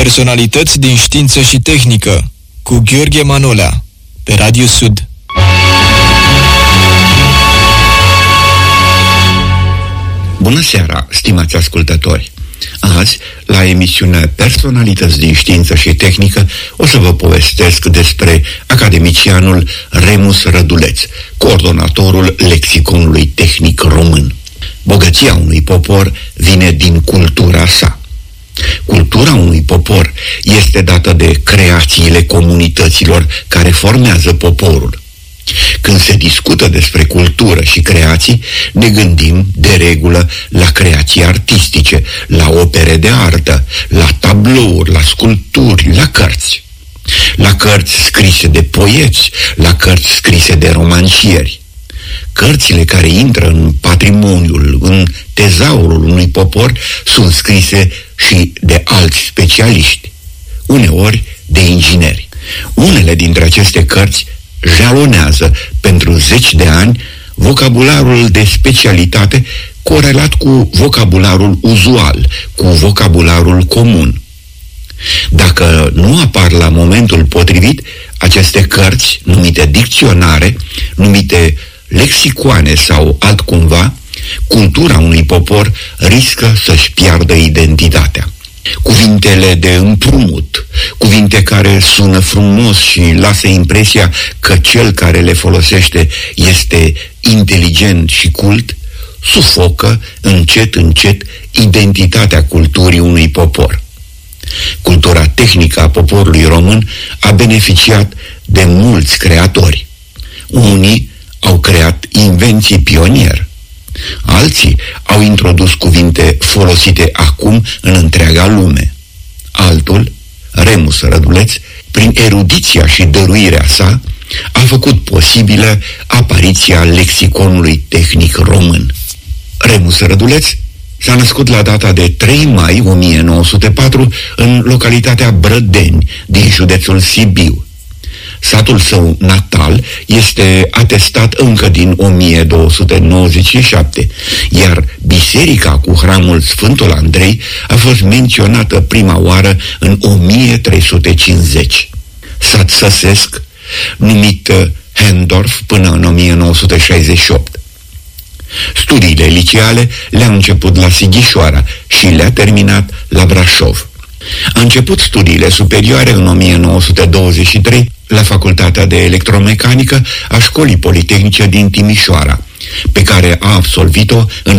Personalități din știință și tehnică cu Gheorghe Manolea pe Radio Sud. Bună seara, stimați ascultători! Azi, la emisiunea Personalități din știință și tehnică, o să vă povestesc despre academicianul Remus Răduleț, coordonatorul lexiconului tehnic român. Bogăția unui popor vine din cultura sa. Cultura unui popor este dată de creațiile comunităților care formează poporul. Când se discută despre cultură și creații, ne gândim de regulă la creații artistice, la opere de artă, la tablouri, la sculpturi, la cărți. La cărți scrise de poeți, la cărți scrise de romancieri. Cărțile care intră în patrimoniul, în tezaurul unui popor, sunt scrise și de alți specialiști, uneori de ingineri. Unele dintre aceste cărți jalonează pentru zeci de ani vocabularul de specialitate corelat cu vocabularul uzual, cu vocabularul comun. Dacă nu apar la momentul potrivit, aceste cărți, numite dicționare, numite lexicoane sau altcumva, cultura unui popor riscă să-și piardă identitatea. Cuvintele de împrumut, cuvinte care sună frumos și lasă impresia că cel care le folosește este inteligent și cult, sufocă încet, încet identitatea culturii unui popor. Cultura tehnică a poporului român a beneficiat de mulți creatori. Unii au creat invenții pionier. Alții au introdus cuvinte folosite acum în întreaga lume. Altul, Remus Răduleț, prin erudiția și dăruirea sa, a făcut posibilă apariția lexiconului tehnic român. Remus Răduleț s-a născut la data de 3 mai 1904 în localitatea Brădeni, din județul Sibiu. Satul său natal este atestat încă din 1297, iar biserica cu hramul Sfântul Andrei a fost menționată prima oară în 1350. Sat săsesc, numit Hendorf până în 1968. Studiile liceale le-a început la Sighișoara și le-a terminat la Brașov. A început studiile superioare în 1923 la Facultatea de Electromecanică a Școlii Politehnice din Timișoara, pe care a absolvit-o în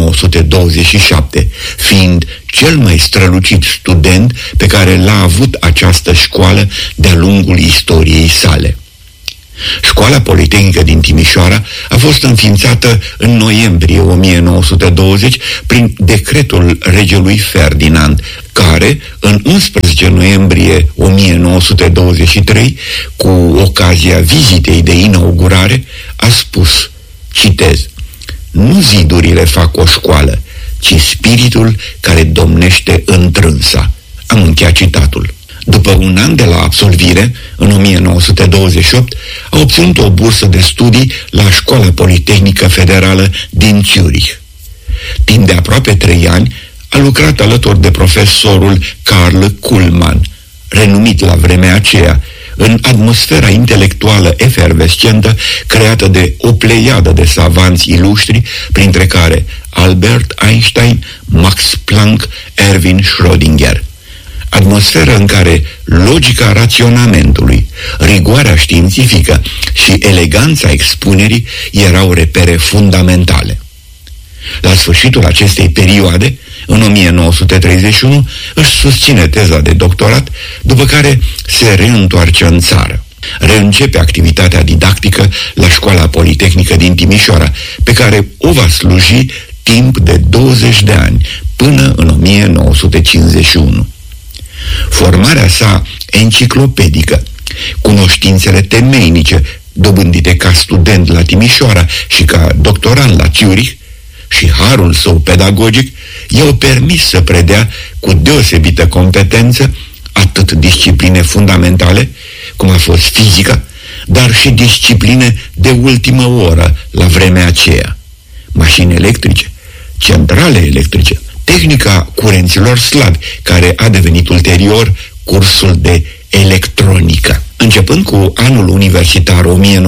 1927, fiind cel mai strălucit student pe care l-a avut această școală de-a lungul istoriei sale. Școala Politehnică din Timișoara a fost înființată în noiembrie 1920 prin decretul regelui Ferdinand, care, în 11 noiembrie 1923, cu ocazia vizitei de inaugurare, a spus, citez, "Nu zidurile fac o școală, ci spiritul care domnește întrânsa." Am încheiat citatul. După un an de la absolvire, în 1928, a obținut o bursă de studii la Școala Politehnică Federală din Zurich. Timp de aproape 3 ani, a lucrat alături de profesorul Karl Kuhlmann, renumit la vremea aceea, în atmosfera intelectuală efervescentă creată de o pleiadă de savanți ilustri, printre care Albert Einstein, Max Planck, Erwin Schrödinger. Atmosferă în care logica raționamentului, rigoarea științifică și eleganța expunerii erau repere fundamentale. La sfârșitul acestei perioade, în 1931, își susține teza de doctorat, după care se reîntoarce în țară. Reîncepe activitatea didactică la Școala Politehnică din Timișoara, pe care o va sluji timp de 20 de ani, până în 1951. Formarea sa enciclopedică, cunoștințele temeinice dobândite ca student la Timișoara și ca doctorand la Zurich și harul său pedagogic i-au permis să predea cu deosebită competență atât discipline fundamentale, cum a fost fizica, dar și discipline de ultimă oră la vremea aceea: mașini electrice, centrale electrice, tehnica curenților slabi, care a devenit ulterior cursul de electronică. Începând cu anul universitar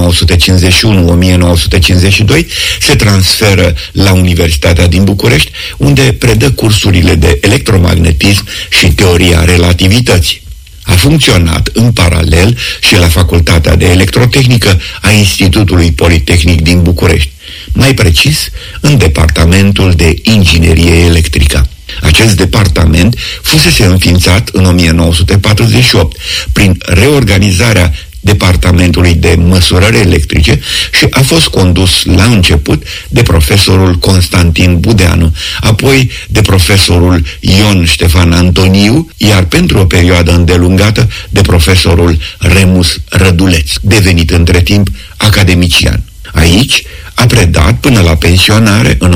1951-1952, se transferă la Universitatea din București, unde predă cursurile de electromagnetism și teoria relativității. A funcționat în paralel și la Facultatea de Electrotehnică a Institutului Politehnic din București, mai precis în Departamentul de Inginerie Electrică. Acest departament fusese înființat în 1948 prin reorganizarea Departamentului de Măsurări Electrice și a fost condus la început de profesorul Constantin Budeanu, apoi de profesorul Ion Ștefan Antoniu, iar pentru o perioadă îndelungată de profesorul Remus Răduleț, devenit între timp academician. Aici a predat până la pensionare în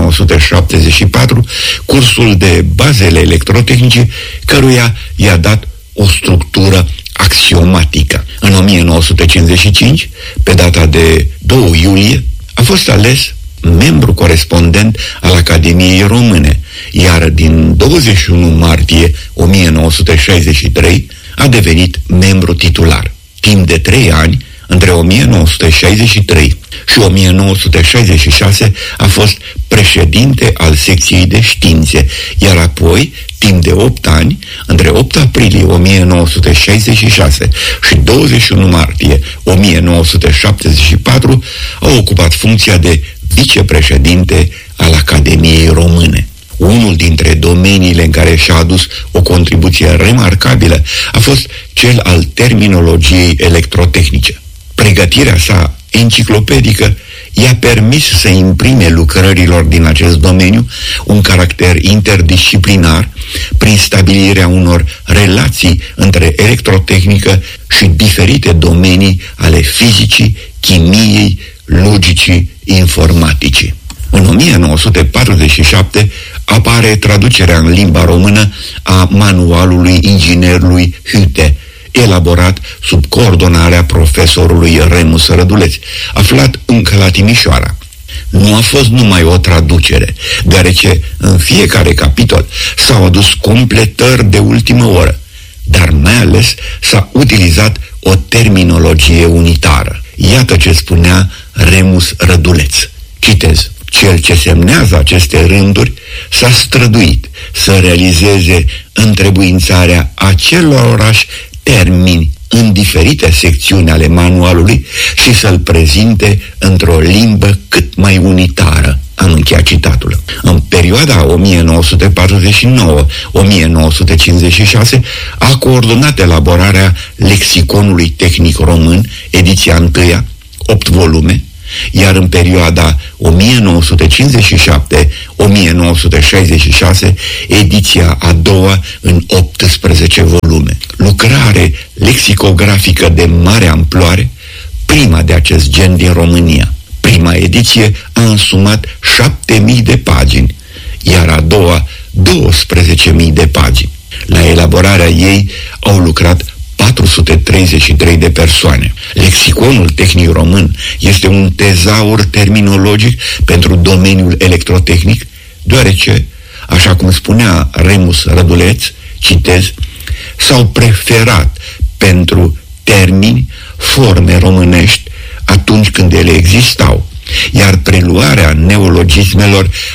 1974 cursul de bazele electrotehnice, căruia i-a dat o structură axiomatică. În 1955, pe data de 2 iulie, a fost ales membru corespondent al Academiei Române, iar din 21 martie 1963 a devenit membru titular. Timp de 3 ani, între 1963 și 1966, a fost președinte al secției de științe, iar apoi, timp de 8 ani, între 8 aprilie 1966 și 21 martie 1974, a ocupat funcția de vicepreședinte al Academiei Române. Unul dintre domeniile în care și-a adus o contribuție remarcabilă a fost cel al terminologiei electrotehnice. Pregătirea sa enciclopedică i-a permis să imprime lucrărilor din acest domeniu un caracter interdisciplinar prin stabilirea unor relații între electrotehnică și diferite domenii ale fizicii, chimiei, logicii, informaticii. În 1947 apare traducerea în limba română a manualului inginerului Hütte, elaborat sub coordonarea profesorului Remus Răduleț, aflat încă la Timișoara. Nu a fost numai o traducere, deoarece în fiecare capitol s-au adus completări de ultimă oră, dar mai ales s-a utilizat o terminologie unitară. Iată ce spunea Remus Răduleț. Citez: cel ce semnează aceste rânduri s-a străduit să realizeze întrebuințarea acelorași termeni în diferite secțiuni ale manualului și să-l prezinte într-o limbă cât mai unitară. Am încheiat citatul. În perioada 1949-1956 a coordonat elaborarea Lexiconului Tehnic Român, ediția 1, 8 volume, iar în perioada 1957-1966, ediția a doua în 18 volume. Lucrare lexicografică de mare amploare, prima de acest gen din România. Prima ediție a însumat 7.000 de pagini, iar a doua 12.000 de pagini. La elaborarea ei au lucrat 433 de persoane. Lexiconul Tehnic Român este un tezaur terminologic pentru domeniul electrotehnic, deoarece, așa cum spunea Remus Răduleț, citez, s-au preferat pentru termini forme românești atunci când ele existau, iar preluarea neologismelor